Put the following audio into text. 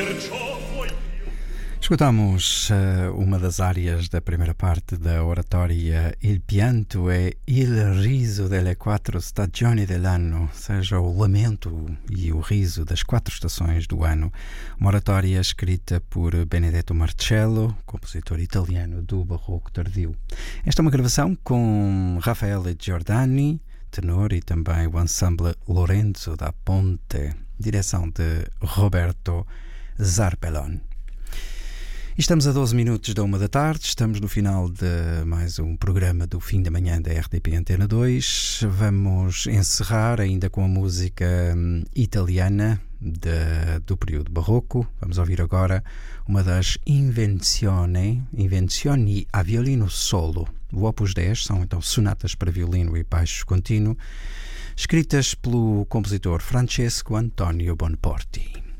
Escutamos uma das áreas da primeira parte da oratória Il pianto e il riso delle quattro stagioni dell'anno, ou seja, o lamento e o riso das quatro estações do ano. Uma oratória escrita por Benedetto Marcello, compositor italiano do Barroco tardio. Esta é uma gravação com Raffaele Giordani, tenor, e também o ensemble Lorenzo da Ponte, direção de Roberto Zarpellon. Estamos a 12 minutos da 1 da tarde, estamos no final de mais um programa do fim da manhã da RDP Antena 2. Vamos encerrar ainda com a música italiana do período barroco. Vamos ouvir agora uma das Invenzioni a violino solo. O Opus 10 são então sonatas para violino e baixo contínuo, escritas pelo compositor Francesco Antonio Bonporti.